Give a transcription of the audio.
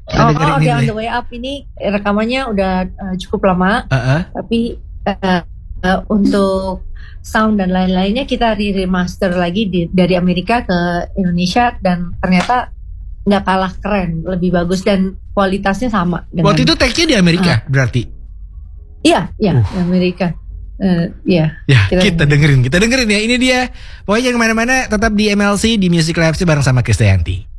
Kita dengerin Oke, ini On deh. the Way Up ini rekamannya udah cukup lama, tapi untuk sound dan lain-lainnya kita remaster lagi dari Amerika ke Indonesia dan ternyata nggak kalah keren, lebih bagus dan kualitasnya sama dengan. Waktu itu take-nya di Amerika berarti? Iya, di Amerika. Iya. Ya, kita dengerin ya. Ini dia. Pokoknya jangan kemana-mana, tetap di MLC di Music Live bareng sama Krisdayanti.